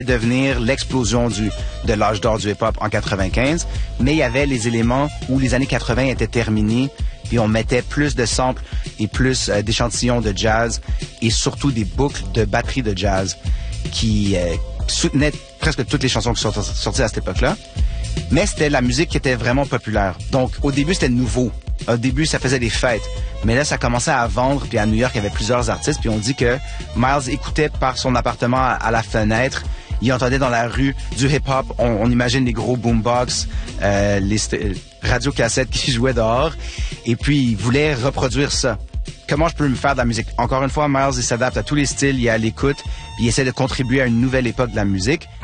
devenir l'explosion de l'âge d'or du hip-hop en 95, mais il y avait les éléments où les années 80 étaient terminées, puis on mettait plus de samples et plus d'échantillons de jazz et surtout des boucles de batterie de jazz qui soutenaient presque toutes les chansons qui sont sorties à cette époque-là. Mais c'était la musique qui était vraiment populaire. Donc, au début, c'était nouveau. Au début, ça faisait des fêtes. Mais là, ça commençait à vendre. Puis à New York, il y avait plusieurs artistes. Puis on dit que Miles écoutait par son appartement à la fenêtre. Il entendait dans la rue du hip-hop. On imagine les gros boombox, les radiocassettes qui jouaient dehors. Et puis, il voulait reproduire ça. Comment je peux me faire de la musique? Encore une fois, Miles, il s'adapte à tous les styles. Il est à l'écoute. Puis il essaie de contribuer à une nouvelle époque de la musique.